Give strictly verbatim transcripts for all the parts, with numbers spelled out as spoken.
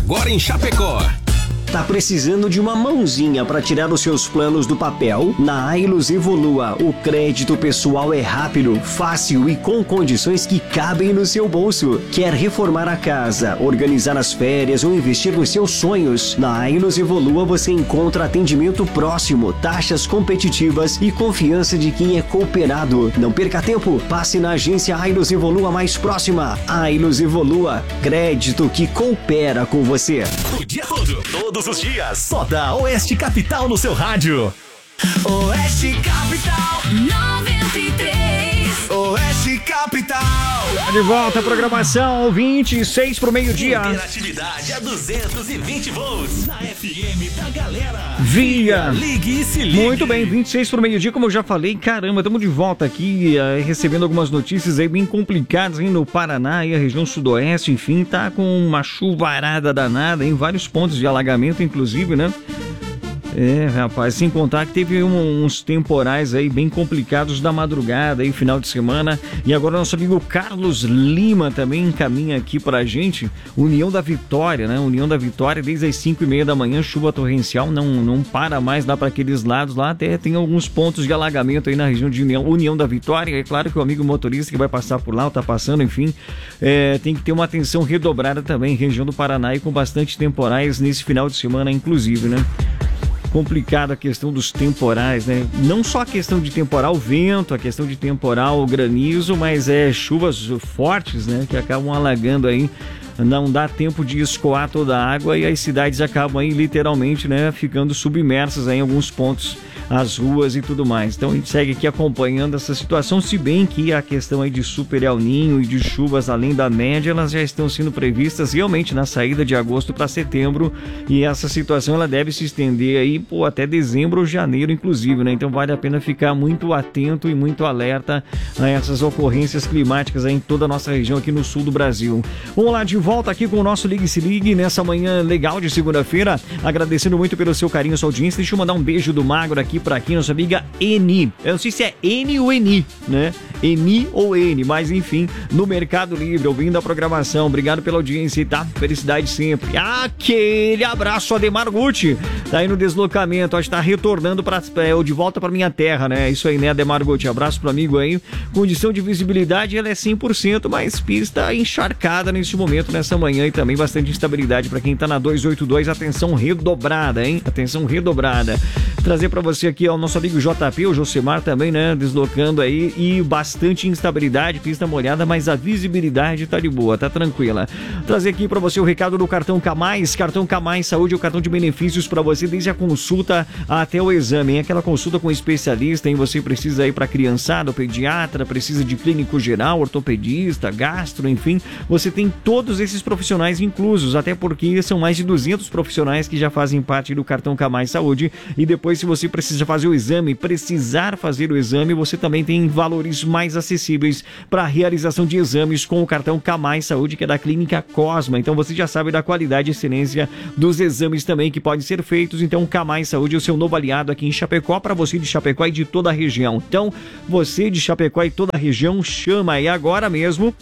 agora em Chapecó. Tá precisando de uma mãozinha para tirar os seus planos do papel? Na Ailus Evolua, o crédito pessoal é rápido, fácil e com condições que cabem no seu bolso. Quer reformar a casa, organizar as férias ou investir nos seus sonhos? Na Ailus Evolua você encontra atendimento próximo, taxas competitivas e confiança de quem é cooperado. Não perca tempo, passe na agência Ailus Evolua mais próxima. Ailus Evolua, crédito que coopera com você. O dia todo, todos os dias, só da Oeste Capital no seu rádio. Oeste Capital noventa e três. Oeste Capital. De volta à programação, vinte e seis pro meio-dia. Interatividade a duzentos e vinte volts na F M da galera. Via. Ligue e se ligue. Muito bem, vinte e seis pro meio-dia, como eu já falei, caramba, estamos de volta aqui, uh, recebendo algumas notícias aí bem complicadas aí no Paraná e a região sudoeste, enfim, tá com uma chuvarada danada em vários pontos de alagamento, inclusive, né? É, rapaz, sem contar que teve um, uns temporais aí bem complicados da madrugada aí, final de semana. E agora nosso amigo Carlos Lima também encaminha aqui pra gente União da Vitória, né? União da Vitória, desde as cinco e meia da manhã, chuva torrencial, não, não para mais lá para aqueles lados lá, até tem alguns pontos de alagamento aí na região de União, União da Vitória. É claro que o amigo motorista que vai passar por lá, ou tá passando, enfim, é, tem que ter uma atenção redobrada também, região do Paraná, e com bastante temporais nesse final de semana, inclusive, né? Complicada a questão dos temporais, né? Não só a questão de temporal vento, a questão de temporal granizo, mas é chuvas fortes, né? Que acabam alagando aí. Não dá tempo de escoar toda a água e as cidades acabam aí literalmente, né, ficando submersas aí em alguns pontos, as ruas e tudo mais. Então a gente segue aqui acompanhando essa situação, se bem que a questão aí de super El Ninho e de chuvas além da média, elas já estão sendo previstas realmente na saída de agosto para setembro, e essa situação ela deve se estender aí, pô, até dezembro ou janeiro inclusive, né? Então vale a pena ficar muito atento e muito alerta a essas ocorrências climáticas aí em toda a nossa região aqui no sul do Brasil. Vamos lá, de volta aqui com o nosso Ligue Se Ligue nessa manhã legal de segunda-feira, agradecendo muito pelo seu carinho, sua audiência. Deixa eu mandar um beijo do Magro aqui pra aqui, nossa amiga Eni. Eu não sei se é N ou Eni, né? Eni ou N, mas enfim, no Mercado Livre, ouvindo a programação. Obrigado pela audiência, tá? Felicidade sempre. Aquele abraço, Ademar Gucci. Tá aí no deslocamento, acho que tá retornando pra, é, de volta pra minha terra, né? Isso aí, né, Ademar Gucci? Abraço pro amigo aí. Condição de visibilidade, ela é cem por cento, mas pista encharcada neste momento, nessa manhã, e também bastante instabilidade pra quem tá na duzentos e oitenta e dois. Atenção redobrada, hein? Atenção redobrada. Trazer pra você aqui, ó, o nosso amigo J P, o Josemar também, né? Deslocando aí, e bastante instabilidade, pista molhada, mas a visibilidade tá de boa, tá tranquila. Trazer aqui pra você o recado do cartão K mais, cartão K mais Saúde, o cartão de benefícios pra você, desde a consulta até o exame, hein? Aquela consulta com especialista, hein? Você precisa ir pra criançada, pediatra, precisa de clínico geral, ortopedista, gastro, enfim, você tem todos esses profissionais inclusos, até porque são mais de duzentos profissionais que já fazem parte do cartão K mais Saúde. E depois, se você precisa fazer o exame, precisar fazer o exame, você também tem valores mais acessíveis para realização de exames com o cartão K mais Saúde, que é da Clínica Cosma. Então você já sabe da qualidade e excelência dos exames também que podem ser feitos. Então K mais Saúde é o seu novo aliado aqui em Chapecó, para você de Chapecó e de toda a região. Então você de Chapecó e toda a região, chama aí agora mesmo.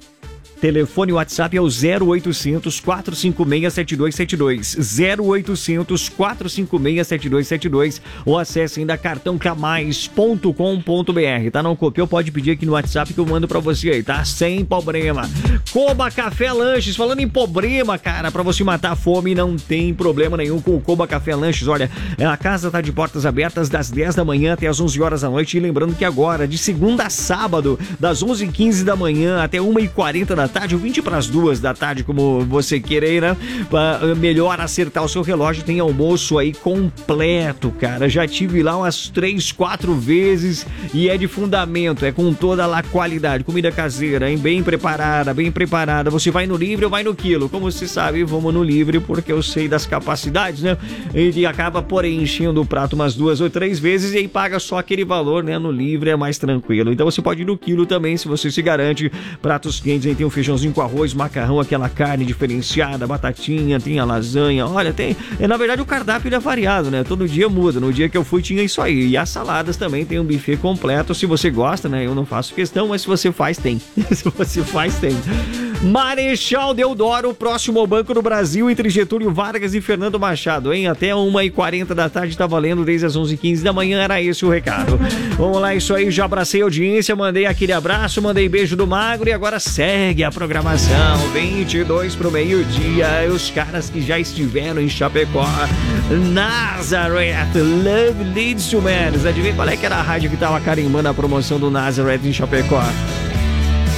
Telefone WhatsApp é o zero oitocentos, quatrocentos e cinquenta e seis, sete dois sete dois, zero oitocentos, quatrocentos e cinquenta e seis, sete dois sete dois, ou acesse ainda cartão k mais ponto com ponto b r, tá? Não copiou? Pode pedir aqui no WhatsApp que eu mando pra você aí, tá? Sem problema. Coba Café Lanches, falando em problema, cara, pra você matar a fome, não tem problema nenhum com o Coba Café Lanches. Olha, a casa tá de portas abertas das dez da manhã até as onze horas da noite, e lembrando que agora, de segunda a sábado, das onze e quinze da manhã até uma e quarenta da tarde, ou vinte para as duas da tarde, como você querer, né? Pra melhor acertar o seu relógio, tem almoço aí completo, cara. Já tive lá umas três, quatro vezes e é de fundamento, é com toda a qualidade, comida caseira, hein? Bem preparada, bem preparada. Você vai no livre ou vai no quilo? Como você sabe, vamos no livre porque eu sei das capacidades, né? Ele acaba, porém, enchendo o prato umas duas ou três vezes e aí paga só aquele valor, né? No livre é mais tranquilo. Então você pode ir no quilo também, se você se garante. Pratos quentes, aí tem o feijãozinho com arroz, macarrão, aquela carne diferenciada, batatinha, tem a lasanha, olha, tem... Na verdade o cardápio ele é variado, né? Todo dia muda. No dia que eu fui tinha isso aí. E as saladas também, tem um buffet completo. Se você gosta, né? Eu não faço questão, mas se você faz, tem. Se você faz, tem. Marechal Deodoro, próximo ao Banco do Brasil, entre Getúlio Vargas e Fernando Machado, hein? Até uma e quarenta da tarde tá valendo, desde as onze e quinze da manhã, era esse o recado. Vamos lá, isso aí, já abracei a audiência, mandei aquele abraço, mandei beijo do Magro e agora segue a programação. vinte e dois pro meio-dia, os caras que já estiveram em Chapecó. Nazareth, Love Leads to Madness. Adivinha qual é que era a rádio que tava carimbando a promoção do Nazareth em Chapecó?